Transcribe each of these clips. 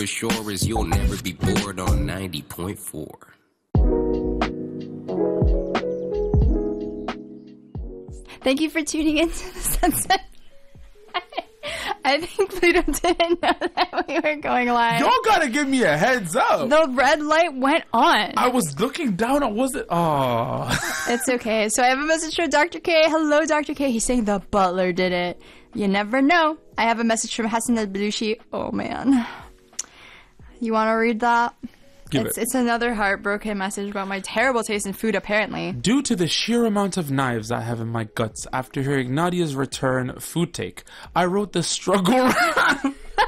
For sure is you'll never be bored on 90.4. Thank you for tuning into the Sunset. I think Pluto didn't know that we were going live. Y'all gotta give me a heads up. The red light went on. I was looking down. I wasn't. Oh. It's okay. So I have a message from Dr. K. Hello, Dr. K. He's saying the butler did it. You never know. I have a message from Hassan al-Belushi. Oh, man. You want to read that? It's another heartbroken message about my terrible taste in food, apparently. Due to the sheer amount of knives I have in my guts after hearing Nadia's return food take, I wrote the struggle rap.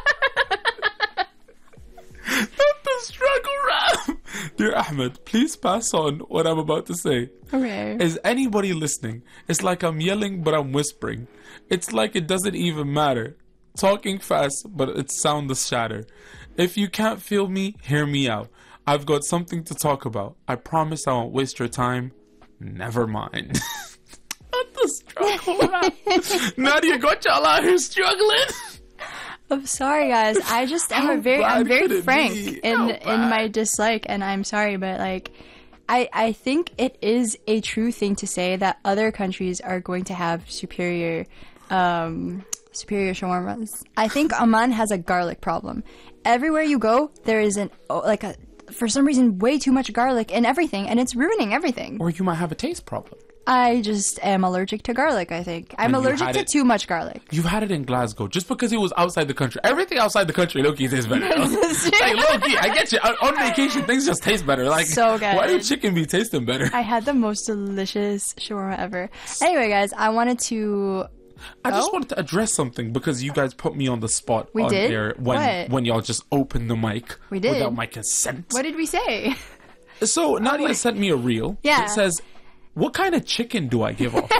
The struggle rap. Dear Ahmed, please pass on what I'm about to say. Okay. Is anybody listening? It's like I'm yelling, but I'm whispering. It's like it doesn't even matter. Talking fast, but its sound the shatter. If you can't feel me, hear me out. I've got something to talk about. I promise I won't waste your time. Never mind. What the struggle rap? Nadia got y'all out here struggling. I'm sorry, guys. I just am I'm very frank in my dislike, and I'm sorry, but like, I think it is a true thing to say that other countries are going to have superior shawarmas. I think Oman has a garlic problem. Everywhere you go, there is for some reason, way too much garlic in everything, and it's ruining everything. Or you might have a taste problem. I just am allergic to garlic, I think. I'm allergic to too much garlic. You've had it in Glasgow. Just because it was outside the country. Everything outside the country, low-key, tastes better. Like, low-key, I get you. On vacation, things just taste better. Like, so good. Why do chicken be tasting better? I had the most delicious shawarma ever. Anyway, guys, I just wanted to address something because you guys put me on the spot air when y'all just opened the mic without my consent. What did we say? So Nadia sent me a reel. Yeah. It says, what kind of chicken do I give off?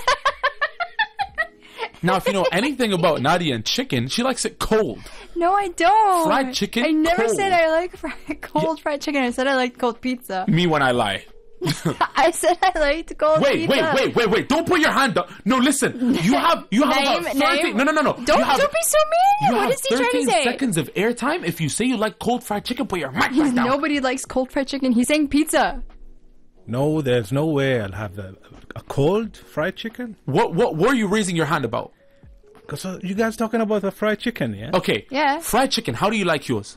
Now, if you know anything about Nadia and chicken, she likes it cold. No, I don't. Fried chicken, I never cold. said I like fried chicken. I said I like cold pizza. Me when I lie. I said I liked cold pizza. Wait. Don't put your hand up. No, listen. You have about 30... No. Don't be so mean. What is he trying to say? 13 seconds of airtime. If you say you like cold fried chicken, put your mic back down. Nobody likes cold fried chicken. He's saying pizza. No, there's no way I'll have a cold fried chicken. What were you raising your hand about? Because you guys talking about the fried chicken, yeah? Okay. Yeah. Fried chicken, how do you like yours?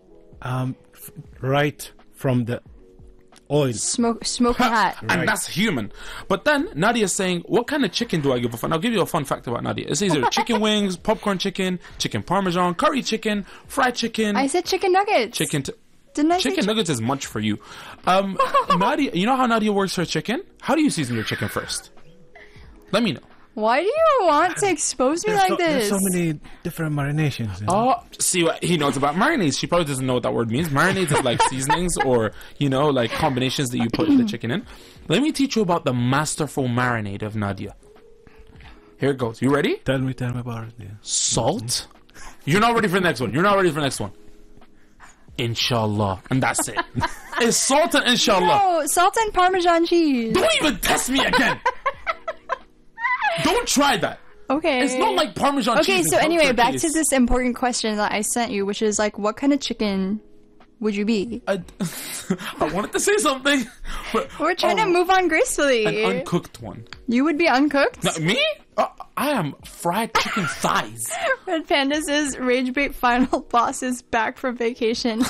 Right from the oil. Smoking hot. And that's human. But then Nadia's saying, what kind of chicken do I give off? And I'll give you a fun fact about Nadia. It's either chicken wings, popcorn chicken parmesan, curry chicken, fried chicken. I said chicken nuggets. Didn't I say chicken nuggets is much for you. Nadia, you know how Nadia works her chicken? How do you season your chicken first? Let me know. Why do you want to expose me like this? There's so many different marinations. Oh, see what he knows about marinades. She probably doesn't know what that word means. Marinades is like seasonings or, like combinations that you put the chicken in. Let me teach you about the masterful marinade of Nadia. Here it goes. You ready? Tell me about it. Yeah. Salt. You're not ready for the next one. Inshallah. And that's it. It's salt and inshallah. No, salt and Parmesan cheese. Don't even test me again. Don't try that. Okay. It's not like Parmesan cheese. Okay, so anyway, back to this important question that I sent you, which is like, what kind of chicken would you be? I wanted to say something. But, we're trying to move on gracefully. An uncooked one. You would be uncooked? No, me? I am fried chicken thighs. Red Panda says, Rage Bait final boss is back from vacation.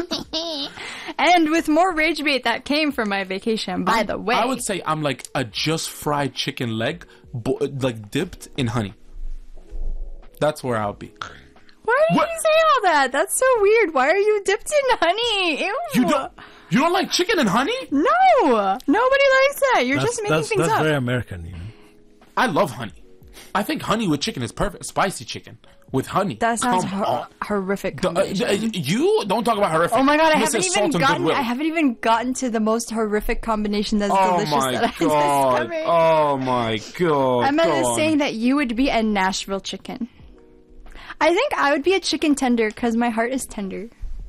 And with more Rage Bait that came from my vacation, by the way. I would say I'm like a just fried chicken leg, like dipped in honey. That's where I'll be. Why did you say all that? That's so weird. Why are you dipped in honey? Ew. You don't like chicken and honey? No. Nobody likes that. You're just making things up. That's very American, you know. I love honey. I think honey with chicken is perfect. Spicy chicken with honey. That sounds horrific combination. You don't talk about horrific. Oh my god, I haven't even gotten to the most horrific combination that's delicious. Oh my god. I'm saying that you would be a Nashville chicken. I think I would be a chicken tender because my heart is tender.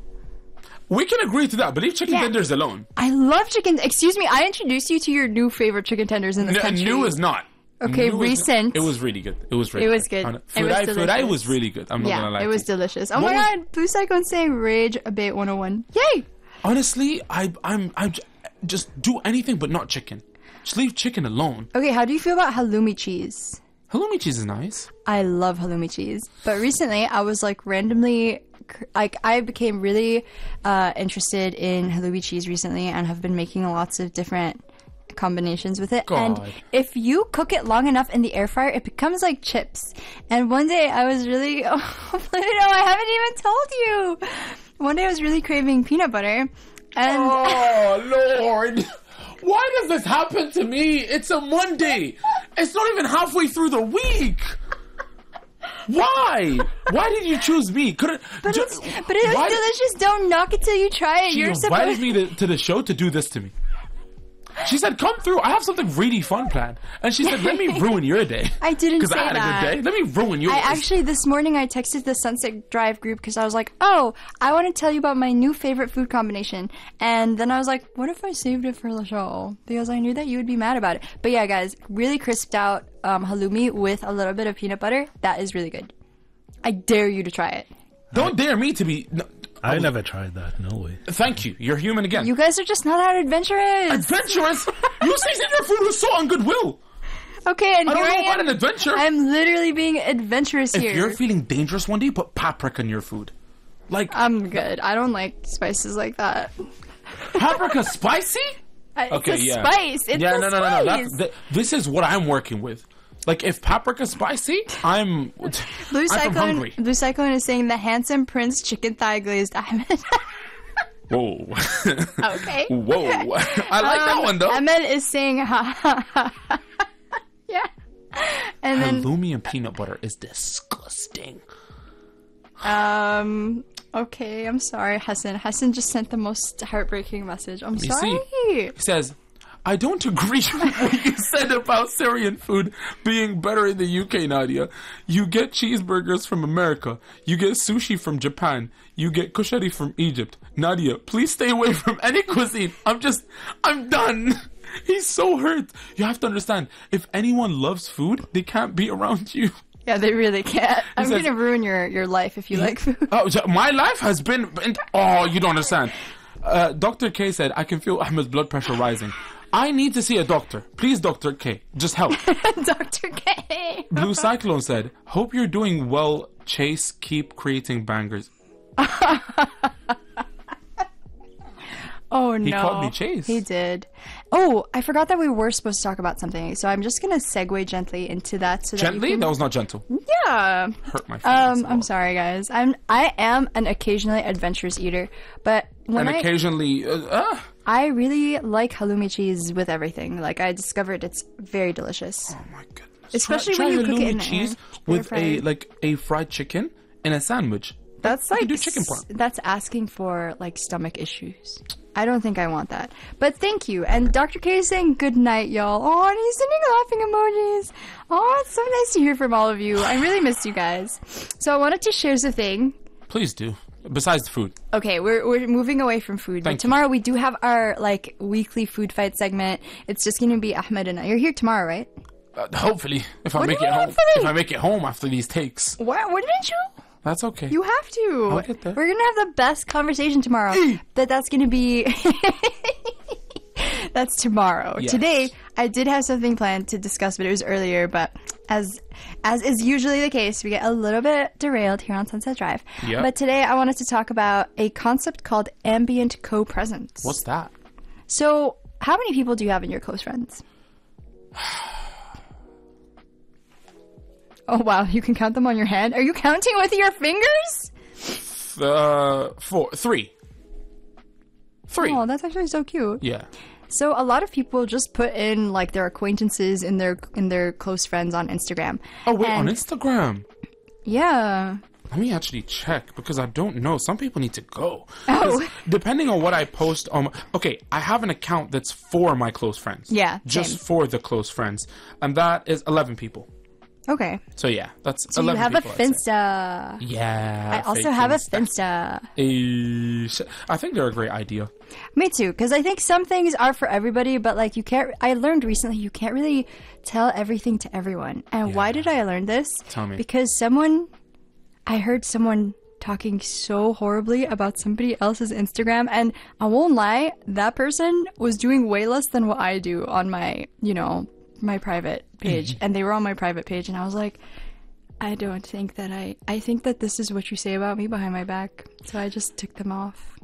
We can agree to that, but leave chicken tenders alone. I love chicken. Excuse me, I introduced you to your new favorite chicken tenders in this country. New is not. Okay, recent. It was really good. It was really It was good. It was Furai delicious. was really good. I'm not Yeah, gonna lie. it to was you. delicious. Oh What my was- god, Blue Cyclone saying Rage Abate 101. Yay! Honestly, I'm just do anything but not chicken. Just leave chicken alone. Okay, how do you feel about halloumi cheese? Halloumi cheese is nice. I love halloumi cheese. But recently, I was like randomly, like I became really interested in halloumi cheese recently and have been making lots of different combinations with it. And God. if you cook it long enough in the air fryer, it becomes like chips. And one day I was really, oh, Pluto, I haven't even told you. One day I was really craving peanut butter. And Oh Lord. Why does this happen to me? It's a Monday. It's not even halfway through the week. Why? Why did you choose me? But it was delicious. Don't knock it till you try it. She You're invited supposed. me to the show to do this to me. She said, "Come through. I have something really fun planned." And she said, "Let me ruin your day." I didn't Because say I had that. a good day. Let me ruin yours. I actually, this morning, I texted the Sunset Drive group because I was like, oh, I want to tell you about my new favorite food combination. And then I was like, what if I saved it for the show? Because I knew that you would be mad about it. But yeah, guys, really crisped out halloumi with a little bit of peanut butter. That is really good. I dare you to try it. Don't dare me to be. No, I never tried that. No way. thank you. You're human again. You guys are just not that adventurous. Adventurous. You seasoned your food with salt and goodwill. Okay, and I here don't know I about am. an adventure. I'm literally being adventurous If here. you're feeling dangerous one day, put paprika in your food. Like I'm good. I don't like spices like that. paprika spicy? It's a yeah. spice. It's yeah, a no. spice. This is what I'm working with. Like if paprika spicy, I'm Blue I'm hungry. Cyclone is saying the handsome prince chicken thigh glazed Ahmed. Whoa. Okay. Whoa. I like that one though. Ahmed is saying ha ha ha. Yeah. And then Halloumi and peanut butter is disgusting. okay, I'm sorry, Hassan. Hassan just sent the most heartbreaking message. I'm You sorry. He says, I don't agree with what you said about Syrian food being better in the UK, Nadia. You get cheeseburgers from America. You get sushi from Japan. You get kushari from Egypt. Nadia, please stay away from any cuisine. I'm done. He's so hurt. You have to understand, if anyone loves food, they can't be around you. Yeah, they really can't. I'm says- gonna ruin your life if you like food. Oh, my life has been... Oh, you don't understand. Dr. K said, I can feel Ahmed's blood pressure rising. I need to see a doctor. Please, Dr. K, just help. Dr. K. Blue Cyclone said, hope you're doing well, Chase. Keep creating bangers. Oh no. He called me Chase. He did. Oh, I forgot that we were supposed to talk about something. So I'm just gonna segue gently into that. So Gently? That, you That can... was not gentle. Yeah. Hurt my feelings. I'm sorry, guys. I am an occasionally adventurous eater, but when And occasionally... I really like halloumi cheese with everything. Like I discovered it's very delicious. Oh my goodness. Especially try when you cook it halloumi in the cheese air. with Stir-fried. a fried chicken in a sandwich. That's You like can do chicken parm. that's asking for like stomach issues. I don't think I want that. But thank you. And Dr. K is saying good night, y'all. Oh, and he's sending laughing emojis. Oh, it's so nice to hear from all of you. I really missed you guys. So I wanted to share the thing. Please do. Besides the food. Okay, we're moving away from food. Thank But tomorrow we do have our like weekly food fight segment. It's just gonna be Ahmed and I. You're here tomorrow, right? Hopefully, if I What do make you it mean, home. hopefully? If I make it home after these takes. What? Didn't you? That's okay. You have to. I'll get there. We're gonna have the best conversation tomorrow. That's gonna be. That's tomorrow. Yes. Today, I did have something planned to discuss, but it was earlier. But as is usually the case, we get a little bit derailed here on Sunset Drive. Yep. But today, I wanted to talk about a concept called ambient co-presence. What's that? So, how many people do you have in your close friends? Oh wow, you can count them on your hand. Are you counting with your fingers? 3. Oh, that's actually so cute. Yeah. So a lot of people just put in like their acquaintances in their close friends on Instagram. Oh wait, And- on Instagram. Yeah. Let me actually check because I don't know. Some people need to go. Oh. 'Cause depending on what I post on. Okay, I have an account that's for my close friends. Yeah, Just same. for the close friends, and that is 11 people. Okay. So yeah, that's So you 11 have a people, I'd say. Finsta. Yeah. I also fake have a Finsta. Finsta. I think they're a great idea. Me too, because I think some things are for everybody, but like you can't. I learned recently you can't really tell everything to everyone. And why did I learn this? Tell me. Because I heard someone talking so horribly about somebody else's Instagram, and I won't lie, that person was doing way less than what I do on my, my private page, and they were on my private page, and I was like, I don't think that I think that this is what you say about me behind my back, so I just took them off.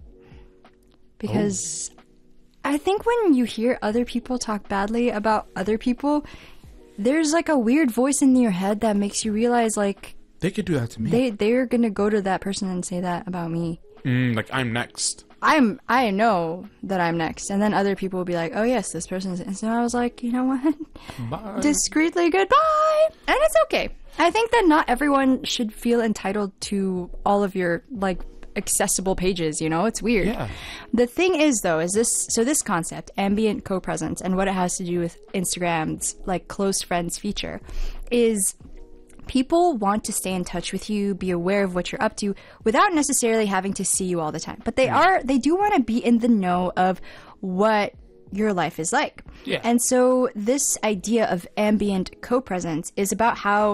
Because I think when you hear other people talk badly about other people, there's like a weird voice in your head that makes you realize like They could do that to me. they're gonna go to that person and say that about me. Like I'm next. I know that I'm next, and then other people will be like, "Oh yes, this person's." And so I was like, you know what? Bye. Discreetly goodbye, and it's okay. I think that not everyone should feel entitled to all of your like accessible pages. It's weird. Yeah. The thing is, though, this concept, ambient co-presence, and what it has to do with Instagram's like close friends feature, is people want to stay in touch with you, be aware of what you're up to, without necessarily having to see you all the time. But they do want to be in the know of what your life is like. Yeah. And so this idea of ambient co-presence is about how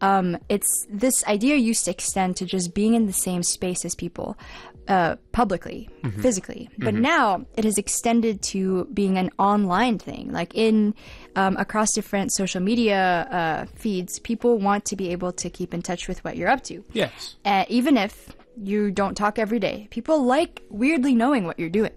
this idea used to extend to just being in the same space as people, publicly, physically. But now it has extended to being an online thing. Like across different social media feeds, people want to be able to keep in touch with what you're up to. Yes. Even if you don't talk every day. People like weirdly knowing what you're doing.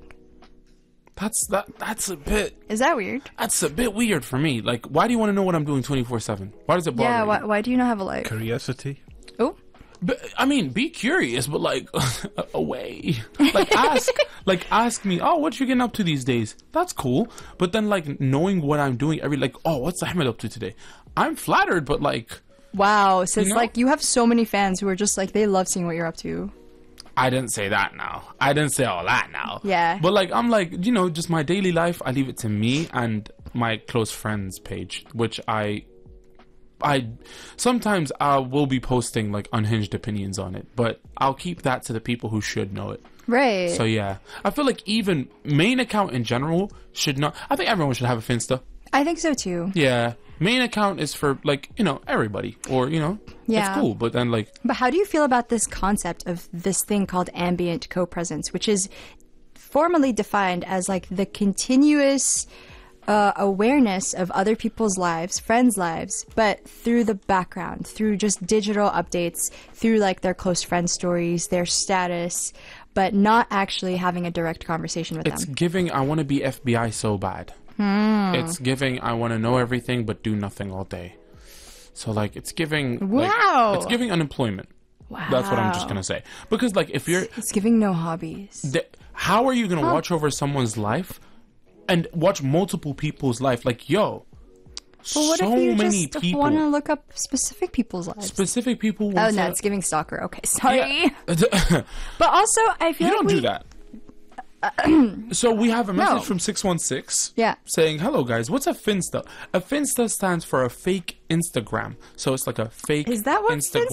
That's a bit. Is that weird? That's a bit weird for me. Like, why do you want to know what I'm doing 24/7? Why does it bother Yeah, you? why do you not have a life? Curiosity. Oh, But, I mean, be curious, but like away. Like ask me, oh, what you getting up to these days? That's cool. But then like knowing what I'm doing what's Ahmed up to today? I'm flattered, but like wow. So it's know? like you have so many fans who are just like, they love seeing what you're up to. I didn't say that now. I didn't say all that now. Yeah. But like I'm like, just my daily life, I leave it to me and my close friends page, which I sometimes I will be posting like unhinged opinions on it, but I'll keep that to the people who should know it. Right. So yeah, I feel like even main account in general should not. I think everyone should have a Finsta. I think so too. Yeah, main account is for like everybody, or Yeah. it's cool. But then like, But how do you feel about this concept of this thing called ambient co-presence, which is formally defined as like the continuous awareness of other people's lives, friends' lives, but through the background, through just digital updates, through like their close friend stories, their status, but not actually having a direct conversation with it's them. giving. I want to be FBI so bad. It's giving. I want to know everything but do nothing all day. So like, it's giving. Wow. It's giving unemployment. Wow. That's what I'm just gonna say. Because like, if you're, It's giving no hobbies. how are you gonna watch over someone's life and watch multiple people's life? Like, yo, Well, what so if you many just people, want to look up specific people's lives? specific people. Oh want no, to- it's giving stalker. Okay, sorry. Yeah. But also, I feel You like don't do that. So we have a message No. from 616 Yeah. saying, hello guys, what's a Finsta? A Finsta stands for a fake Instagram. So it's like a fake Is that what Instagram.